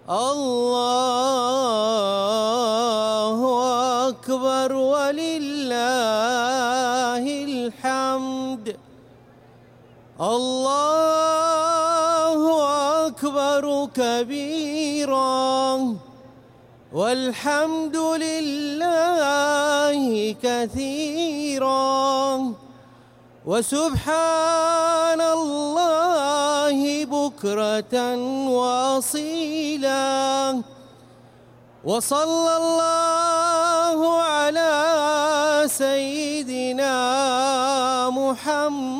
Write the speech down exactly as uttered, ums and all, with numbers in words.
الله أكبر ولله الحمد. الله أكبر كبيرا والحمد لله كثيرا وسبحان الله بكرة وأصيلا. وصلى الله على سيدنا محمد